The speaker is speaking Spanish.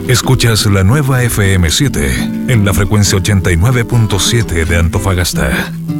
Escuchas la nueva FM7 en la frecuencia 89.7 de Antofagasta.